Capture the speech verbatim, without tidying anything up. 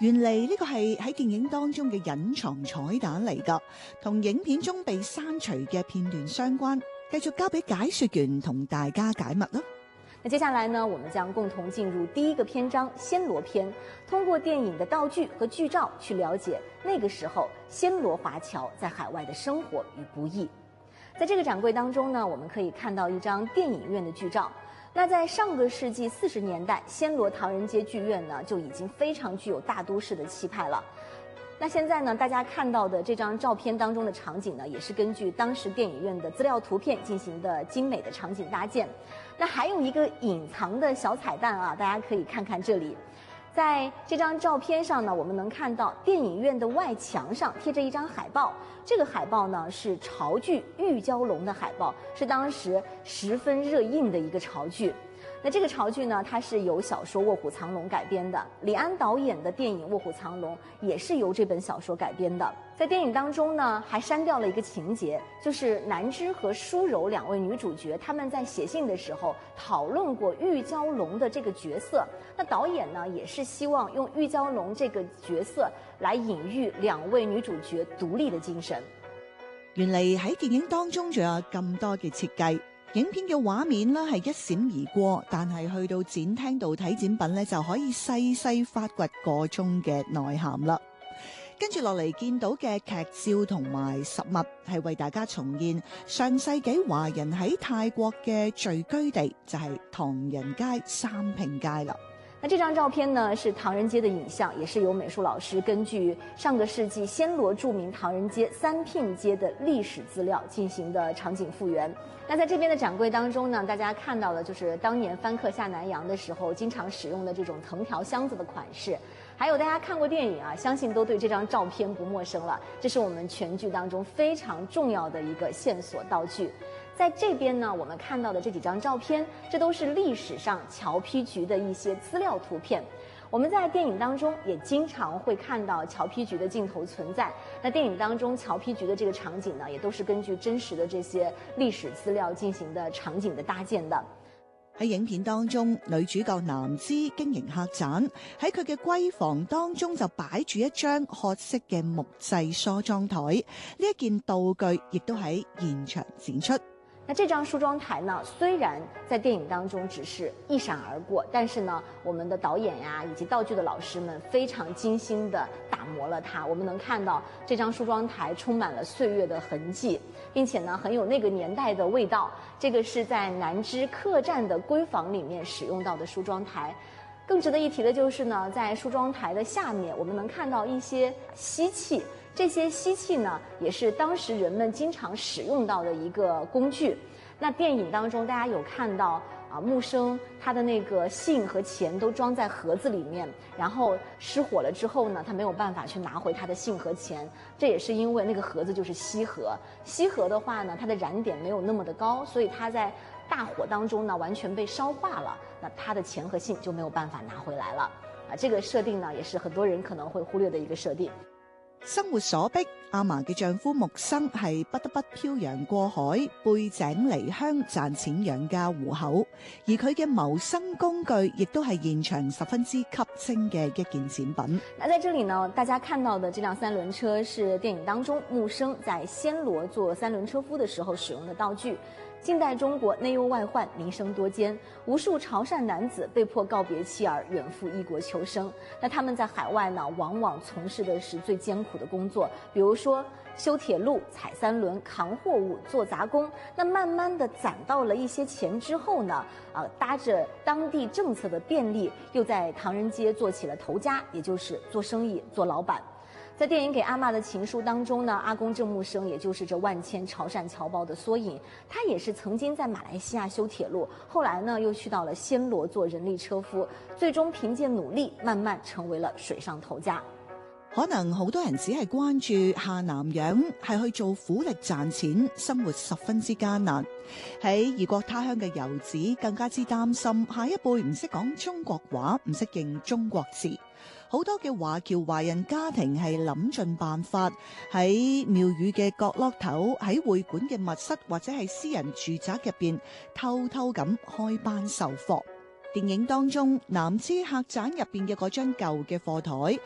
原嚟呢個係喺電影當中嘅隱藏彩蛋嚟㗎，同影片中被刪除嘅片段相關。繼續交俾解說員同大家解密啦。 那接下來呢，我們將共同進入第一個篇章暹羅篇，通過電影的道具和劇照去了解那個時候暹羅華僑在海外的生活與不易。在這個展櫃當中呢，我們可以看到一張電影院的劇照。那在上個世紀四十年代，暹羅唐人街劇院呢就已經非常具有大都市的氣派了。那現在呢，大家看到的這張照片當中的場景呢，也是根據當時電影院的資料圖片進行的精美的場景搭建。那還有一個隱藏的小彩蛋啊，大家可以看看這裡。在這張照片上呢，我們能看到電影院的外牆上貼着一張海報。這個海報呢是潮劇《玉嬌龍》的海報，是當時十分熱映的一個潮劇。那這個潮劇呢，它是由小說《臥虎藏龍》改編的。李安導演的電影《臥虎藏龍》也是由這本小說改編的。在電影當中呢，還刪掉了一個情節，就是南枝和舒柔兩位女主角，她們在寫信的時候討論過玉嬌龍的這個角色。那導演呢，也是希望用玉嬌龍這個角色來隱喻兩位女主角獨立的精神。 原嚟喺電影當中仲有咁多嘅設計。影片嘅畫面呢係一閃而過，但係去到展廳度睇展品呢，就可以細細發掘個中嘅內涵啦。跟住落嚟見到嘅劇照同埋實物係為大家重現上世紀華人喺泰國嘅聚居地，就係唐人街三拼街啦。 那這張照片呢是唐人街的影像，也是由美術老師根據上個世紀暹羅著名唐人街三拼街的歷史資料進行的場景復原。那在這邊的展櫃當中呢，大家看到的就是當年番客下南洋的時候經常使用的這種藤條箱子的款式。還有大家看過電影啊，相信都對這張照片不陌生了。這是我們全劇當中非常重要的一個線索道具。在這邊呢，我們看到的這幾張照片，這都是歷史上僑批局的一些資料圖片。我們在電影當中也經常會看到僑批局的鏡頭存在。那電影當中僑批局的這個場景呢，也都是根據真實的這些歷史資料進行的場景的搭建的。 喺影片當中，女主角南枝經營客棧，喺佢嘅閨房當中就擺住一張褐色嘅木製梳妝台，呢一件道具亦都喺現場展出。 那這張梳妝台呢，雖然在電影當中只是一閃而過，但是呢，我們的導演呀、啊、以及道具的老師們非常精心地打磨了它。我們能看到這張梳妝台充滿了歲月的痕跡，並且呢，很有那個年代的味道。這個是在南枝客棧的閨房裡面使用到的梳妝台。更值得一提的就是呢，在梳妝台的下面，我們能看到一些吸器。這些吸器呢，也是當時人們經常使用到的一個工具。那電影當中，大家有看到啊，木生他的那個信和錢都裝在盒子裡面，然後失火了之後呢，他沒有辦法去拿回他的信和錢。這也是因為那個盒子就是錫盒，錫盒的話呢，它的燃點沒有那麼的高，所以它在大火當中呢，完全被燒化了。那他的錢和信就沒有辦法拿回來了。啊，這個設定呢，也是很多人可能會忽略的一個設定。 生活所迫，阿嫲嘅丈夫木生係不得不漂洋過海，背井離鄉賺錢養家糊口，而佢嘅謀生工具亦都係現場十分之吸睛嘅一件展品。 那在這裡呢，大家看到的這輛三輪車是電影當中木生在暹羅做三輪車夫的時候使用的道具。近代中國內憂外患，民生多艱，無數潮汕男子被迫告別妻兒，遠赴異國求生。那他們在海外呢，往往從事的是最艱苦的工作，比如說修鐵路、踩三輪、扛貨物、做雜工。那慢慢的攢到了一些錢之後呢，啊，搭着當地政策的便利，又在唐人街做起了頭家，也就是做生意、做老闆。在電影給阿嬤的情書當中呢，阿公鄭木生也就是這萬千潮汕僑胞的縮影。他也是曾經在馬來西亞修鐵路，後來呢又去到了暹羅做人力車夫，最終憑借努力慢慢成為了水上頭家。 可能好多人只係關注下南洋係去做苦力賺錢，生活十分之艱難。喺異國他鄉嘅遊子更加之擔心下一輩唔識講中國話，唔識認中國字。好多嘅華僑華人家庭係諗盡辦法喺廟宇嘅角落頭，喺會館嘅密室或者係私人住宅入邊偷偷咁開班授課。電影當中南枝客棧入邊嘅嗰張舊嘅課台